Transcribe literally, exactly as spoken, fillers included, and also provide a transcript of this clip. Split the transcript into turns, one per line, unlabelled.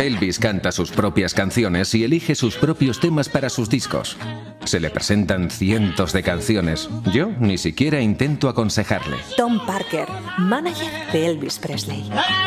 Elvis canta sus propias canciones y elige sus propios temas para sus discos. Se le presentan cientos de canciones. Yo ni siquiera intento aconsejarle.
Tom Parker, manager de Elvis Presley.